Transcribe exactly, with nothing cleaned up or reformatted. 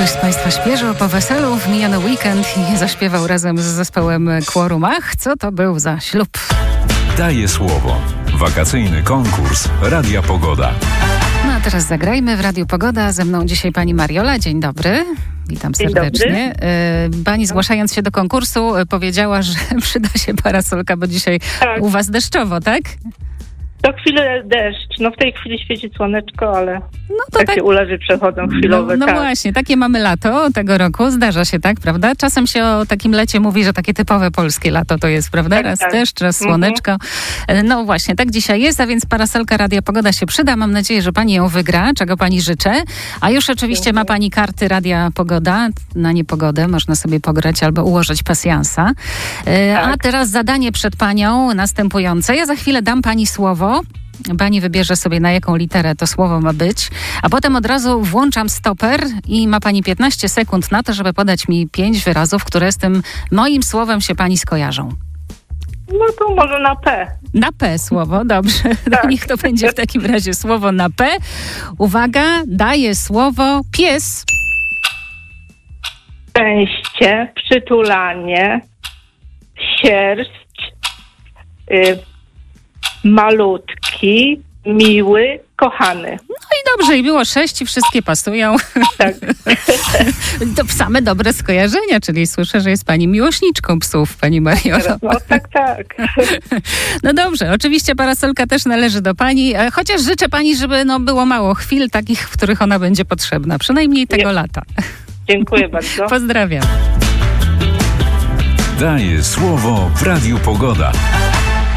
Ktoś z Państwa świeżo po weselu w miniony weekend i zaśpiewał razem z zespołem Quorum. Ach, co to był za ślub? Daję słowo. Wakacyjny konkurs Radia Pogoda. No a teraz zagrajmy w Radiu Pogoda. Ze mną dzisiaj pani Mariola. Dzień dobry. Witam serdecznie. Dobry. Pani zgłaszając się do konkursu powiedziała, że przyda się parasolka, bo dzisiaj tak. U was deszczowo, tak? To chwilę deszcz. No w tej chwili świeci słoneczko, ale no to takie tak, ulewy przechodzą chwilowe. No, no tak. właśnie, takie mamy lato tego roku. Zdarza się, tak, prawda? Czasem się o takim lecie mówi, że takie typowe polskie lato to jest, prawda? Tak, raz tak. deszcz, raz słoneczko. Mhm. No właśnie, tak dzisiaj jest, a więc parasolka Radia Pogoda się przyda. Mam nadzieję, że pani ją wygra, czego pani życzę. A już oczywiście Dziękuję. Ma pani karty Radia Pogoda. Na niepogodę można sobie pograć albo ułożyć pasjansa. Tak. A teraz zadanie przed panią następujące. Ja za chwilę dam pani słowo. Pani wybierze sobie, na jaką literę to słowo ma być, a potem od razu włączam stoper i ma pani piętnaście sekund na to, żeby podać mi pięć wyrazów, które z tym moim słowem się pani skojarzą. No to może na P. Na P słowo, dobrze. Tak. No niech to będzie w takim razie słowo na P. Uwaga, daję słowo pies. Szczęście, przytulanie, sierść, y- malutki, miły, kochany. No i dobrze, i było sześć i wszystkie pasują. Tak. To same dobre skojarzenia, czyli słyszę, że jest pani miłośniczką psów, pani Mariolo. No tak, tak. No dobrze, oczywiście parasolka też należy do pani, chociaż życzę pani, żeby no, było mało chwil takich, w których ona będzie potrzebna, przynajmniej tego Nie. lata. Dziękuję bardzo. Pozdrawiam. Daję słowo w Radiu Pogoda.